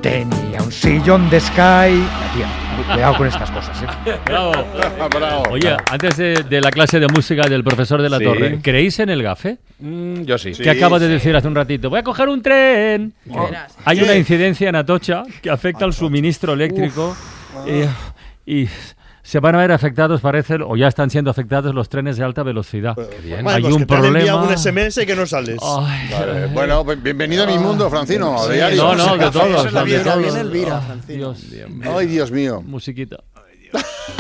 tenía un sillón de Sky. Cuidado con estas cosas, Bravo. Bravo. Oye, antes de la clase de música del profesor de la Torre, ¿creéis en el gafe? Yo sí. Que acaba de decir hace un ratito, voy a coger un tren. Hay una incidencia en Atocha que afecta al suministro eléctrico y se van a ver afectados, parece, o ya están siendo afectados los trenes de alta velocidad. Hay un problema. Un SMS que no sales. Vale. Bueno, bienvenido a mi mundo, Francino. Sí, Diario. no, de todos. Viene Elvira, Francino. Dios, Ay, Dios mío. musiquita.